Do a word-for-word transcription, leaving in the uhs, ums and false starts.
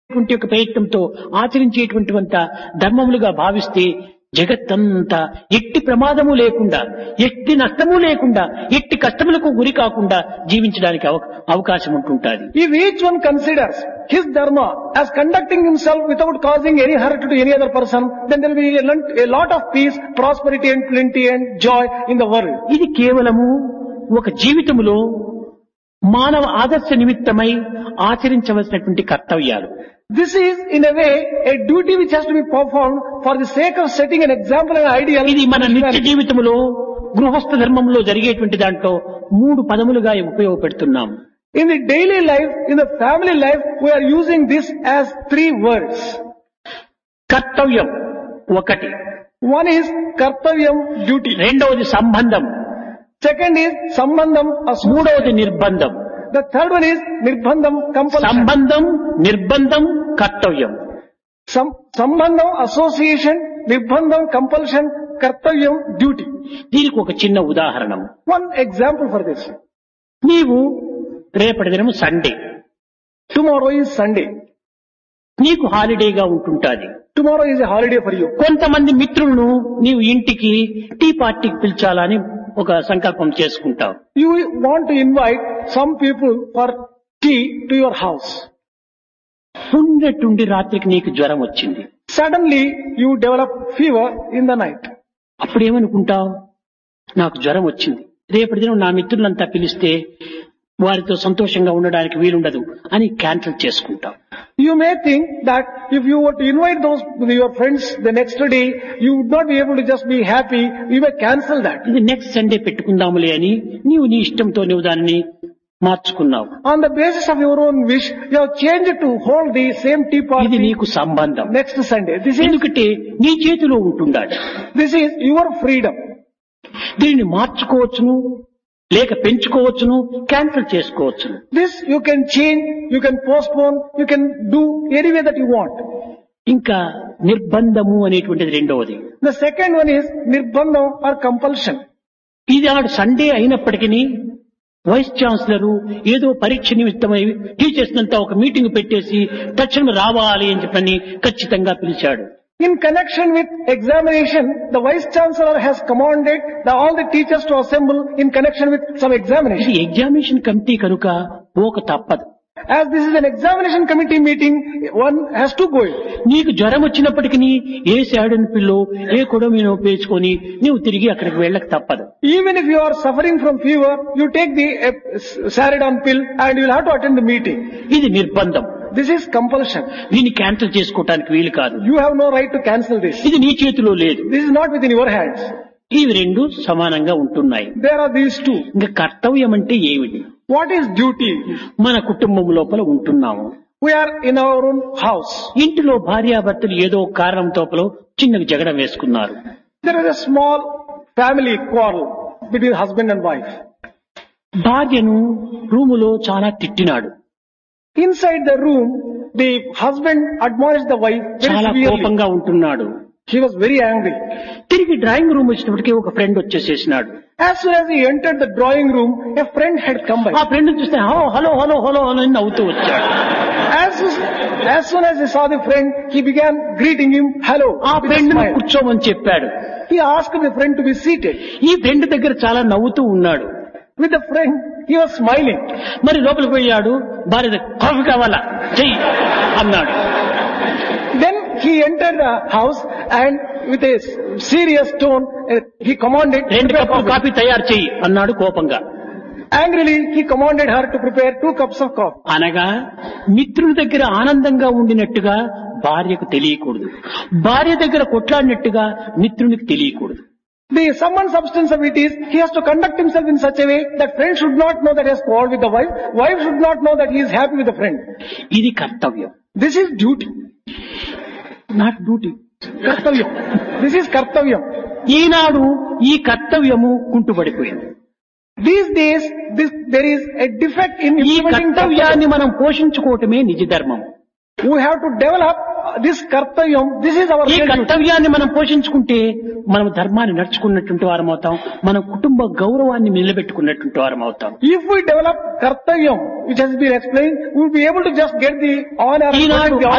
కుంటి యొక్క ప్రయత్నంతో ఆచరించేటువంటి ధర్మములుగా భావిస్తే జగత్తంతా ఎట్టి ప్రమాదము లేకుండా ఎట్టి నష్టము లేకుండా ఎట్టి కష్టములకు గురి కాకుండా జీవించడానికి అవకాశం ఉంటుంటుంది. If each one considers his dharma as conducting himself without causing any hurt to any other person, then there will be a lot- a lot of peace, prosperity and plenty and joy in the world. ఇది కేవలము ఒక జీవితములో మానవ ఆదర్శ నిమిత్తమై ఆచరించవలసినటువంటి కర్తవ్యాలు. This is in a way a duty which has to be performed for the sake of setting an example and ideal. ఇది మన నిత్య జీవితంలో గృహస్థ ధర్మంలో జరిగేటువంటి దాంట్లో మూడు పదములుగా ఉపయోగపెడుతున్నాం. In the daily life, in the family life, we are using this as three words. కర్తవ్యం ఒకటి, One is kartavyam, duty. రెండవది సంబంధం, Second is sambandham, association. మూడవది నిర్బంధం. The third one is nirbandham, compulsion. సంబంధం, నిర్బంధం, కర్తవ్యం. Sam- sambandham, association, nirbandham, compulsion, kartavyam, duty. దీనికి ఒక చిన్న ఉదాహరణ. One example for this. నీవు రేపటి దినము సండే, Tomorrow is Sunday. నీకు హాలిడేగా ఉంటుంటాది. Tomorrow is a holiday for you. కొంతమంది మిత్రులను నీవు ఇంటికి టీ పార్టీకి పిలిచాలని ఒక సంకల్పం చేసుకుంటావు. You want to invite some people for tea to your house. ఉన్నట్టుండి రాత్రికి నీకు జ్వరం వచ్చింది. Suddenly you develop fever in the night. అప్పుడేమనుకుంటావు, నాకు జ్వరం వచ్చింది, రేపటి దినం నా మిత్రులంతా పిలిస్తే వారితో సంతోషంగా ఉండడానికి వీలుండదు అని క్యాన్సిల్ చేసుకుంటాం. You may think that if you were to invite those your friends the next day, you would not be able to just be happy. You may cancel that. ఇది నెక్స్ట్ సండే పెట్టుకుందాములే అని నీవు నీ ఇష్టంతో నువ్వు దాన్ని మార్చుకున్నావు. On the basis of your own wish, you have changed to hold the same tea ఇది party నీకు సంబంధం. next Sunday. This is ఎందుకంటే నీ చేతిలో ఉంటుండాలి. this is your freedom. దీనిని మార్చుకోవచ్చును, లేక పెంచుకోవచ్చును, క్యాన్సిల్ చేసుకోవచ్చును. This you can change, you can postpone, you can do any way that you want. ఇంకా నిర్బంధము అనేటువంటిది రెండవది. The second one is nirbandham or compulsion. ఇది ఆడు సండే అయినప్పటికీ వైస్ ఛాన్సలర్ ఏదో పరీక్ష నిమిత్తమై టీచర్స్ అంతా ఒక మీటింగ్ పెట్టేసి తక్షణం రావాలి అని చెప్పని ఖచ్చితంగా పిలిచాడు. In connection with examination, the vice chancellor has commanded the, all the teachers to assemble in connection with some ఇది examination. ఎగ్జామినేషన్ కమిటీ కనుక పోక తప్పదు. As this is an examination committee meeting, one has to go in. నీకు జ్వరం వచ్చినప్పటికీ ఏ శాడన్ pillow ఏ కొడమినో పేర్చుకొని నీవు తిరిగి అక్కడికి వెళ్ళక తప్పదు. Even if you are suffering from fever, you take the uh, Saridon pill and you will have to attend the meeting. ఇది నిర్బంధం. This is compulsion. దీన్ని క్యాన్సిల్ చేసుకోవటానికి వీలు కాదు. You have no right to cancel this. ఇది నీ చేతిలో లేదు. This is not within your hands. ఇవి రెండు సమానంగా ఉంటున్నాయి. There are these two. ఇంకా కర్తవ్యం అంటే ఏమిటి? What is duty? మన కుటుంబం లోపల ఉంటున్నాము. We are in our own house. ఇంటిలో భార్యాభర్తలు ఏదో కారణం తోపలో చిన్నగా జగడం వేసుకున్నారు. There is a small family quarrel between husband and wife. భార్యను రూములో చాలా తిట్టినాడు. Inside the room, the husband admonished the wife very చాలా severely. కోపంగా ఉంటున్నాడు. He was very angry. తిరిగి డ్రాయింగ్ రూమ్ వచ్చినప్పటికీ ఒక friend వచ్చేసేసినాడు. As soon as he entered the drawing room, a friend had come by. ఆ friend చూస్తే hello hello hello hello hello అని నవ్వుతూ వచ్చాడు. As, as soon as he saw the friend, he began greeting him, hello. ఆ with a friend smile. కూర్చోమని చెప్పాడు. He asked the friend to be seated. ఈ friend దగ్గర చాలా నవ్వుతూ ఉన్నాడు. With the friend, he was smiling. మరి లోపలికి పోయాడు. భార్య కాఫీ కావాలా చెయ్యి అన్నాడు. Then he entered the house and with a serious tone, uh, he commanded, రెండు prepare కప్పులు coffee. కాఫీ తయారు చెయ్యి అన్నాడు కోపంగా. Angrily, he commanded her to prepare two cups of coffee. అనగా మిత్రుల దగ్గర ఆనందంగా ఉండినట్టుగా భార్యకు తెలియకూడదు, భార్య దగ్గర కొట్లాడినట్టుగా మిత్రునికి తెలియకూడదు. The sum and substance of it is, he has to conduct himself in such a way that friend should not know that he has quarreled with the wife, wife should not know that he is happy with the friend. ఇది కర్తవ్యం. This is duty. Not duty. Kartavyam. This is kartavyam. ఈనాడు ఈ కర్తవ్యము కుంటుపడిపోయింది. These days, this, there is a defect in ఈ implementing కర్తవ్యాన్ని మనం పోషించుకోవటమే నిజ ధర్మం. We have to develop this kartavyam. This is our ఈ real duty. కర్తవ్యాన్ని మనం పోషించుకుంటే మనం ధర్మాన్ని నడుచుకున్నటువంటి వారం అవుతాం, మన కుటుంబ గౌరవాన్ని నిలబెట్టుకున్నటువంటి వారం అవుతాం. If we develop kartavyam, which has been explained, we will be able to just get the honor. Eenadu